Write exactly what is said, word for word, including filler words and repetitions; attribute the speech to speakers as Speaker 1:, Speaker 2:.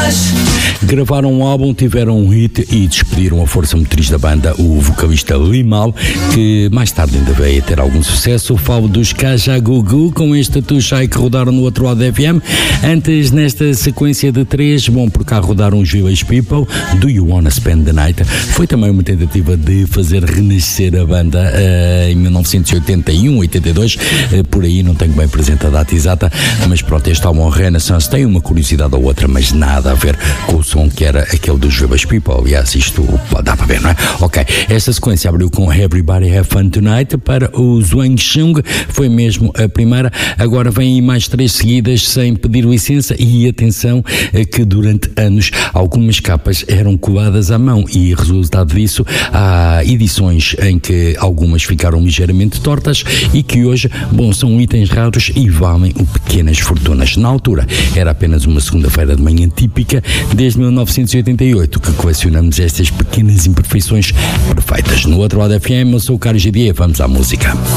Speaker 1: Gravaram um álbum, tiveram um hit e despediram a força motriz da banda, o vocalista Limal, que mais tarde ainda veio a ter algum sucesso. Falo dos Kajagoogoo com este Tuxai que rodaram no outro lado da F M. Antes, nesta sequência de três, bom, por cá rodaram os Village People, Do You Wanna Spend the Night. Foi também uma tentativa de fazer renascer a banda uh, em mil novecentos e oitenta e um, oitenta e dois, uh, por aí não tenho bem presente a data exata, mas pronto, este álbum Renaissance tem uma curiosidade ou outra, mas nada a ver com o som que era aquele dos Village People. Aliás, isto dá para ver, não é? Ok, esta sequência abriu com Everybody Have Fun Tonight para o Zhuang Chung, foi mesmo a primeira. Agora vêm mais três seguidas sem pedir licença e atenção que durante anos algumas capas eram coladas à mão e resultado disso há edições em que algumas ficaram ligeiramente tortas e que hoje, bom, são itens raros e valem pequenas fortunas. Na altura era apenas uma segunda-feira de manhã típica desde mil novecentos e oitenta e oito que colecionamos estas pequenas imperfeições perfeitas. No outro lado da F M, eu sou o Carlos G D E, vamos à música.